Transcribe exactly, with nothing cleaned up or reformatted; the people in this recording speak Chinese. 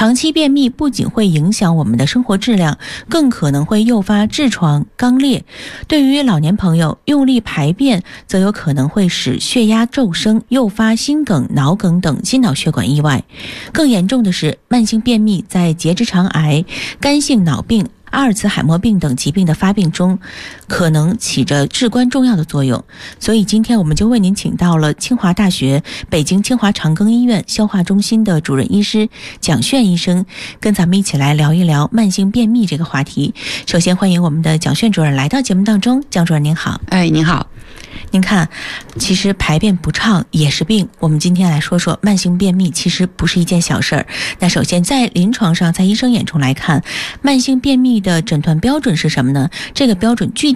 长期便秘不仅会影响我们的生活质量，更可能会诱发痔疮、肛裂。对于老年朋友，用力排便则有可能会使血压骤升，诱发心梗、脑梗等心脑血管意外。更严重的是，慢性便秘在结直肠癌、肝性脑病、阿尔茨海默病等疾病的发病中可能起着至关重要的作用。所以今天我们就为您请到了清华大学北京清华长庚医院消化中心的主任医师蒋炫医生，跟咱们一起来聊一聊慢性便秘这个话题。首先欢迎我们的蒋炫主任来到节目当中。蒋主任您好。 哎，您好。 您看，其实排便不畅也是病。我们今天来说说慢性便秘，其实不是一件小事儿。那首先在临床上，在医生眼中来看，慢性便秘的诊断标准是什么呢？这个标准具体